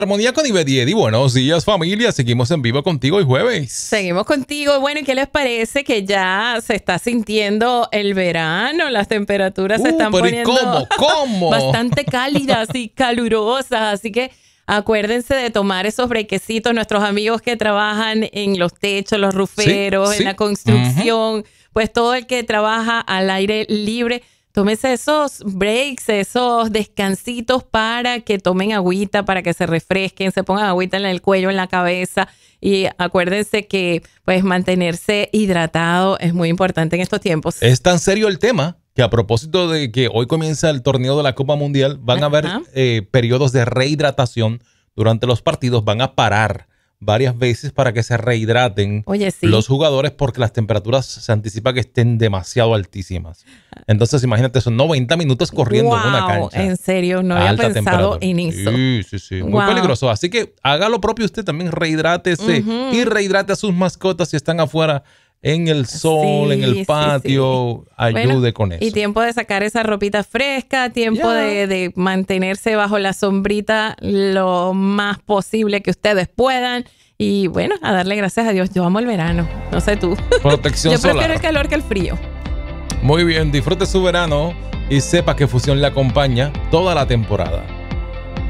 Armonía con Ivette y Eddie. Buenos días, familia. Seguimos en vivo contigo hoy jueves. Seguimos contigo. Bueno, ¿y qué les parece que ya se está sintiendo el verano? Las temperaturas se están poniendo ¿Cómo? bastante cálidas y calurosas. Así que acuérdense de tomar esos brequecitos. Nuestros amigos que trabajan en los techos, los ruferos, en la construcción, pues todo el que trabaja al aire libre, tómese esos breaks, esos descansitos para que tomen agüita, para que se refresquen, se pongan agüita en el cuello, en la cabeza. Y acuérdense que pues mantenerse hidratado es muy importante en estos tiempos. Es tan serio el tema que a propósito de que hoy comienza el torneo de la Copa Mundial, van a haber periodos de rehidratación durante los partidos, van a parar varias veces para que se rehidraten los jugadores porque las temperaturas se anticipa que estén demasiado altísimas. Entonces imagínate, son 90 minutos corriendo en una cancha. En serio, no había pensado en eso. Sí. Muy peligroso. Así que haga lo propio usted también, rehidrátese y rehidrate a sus mascotas si están afuera en el sol, en el patio, ayude con eso. Y tiempo de sacar esa ropita fresca, tiempo de mantenerse bajo la sombrita lo más posible que ustedes puedan. Y bueno, a darle gracias a Dios. Yo amo el verano, no sé tú. Protección solar. Yo prefiero el calor que el frío. Muy bien, disfrute su verano y sepa que Fusión le acompaña toda la temporada.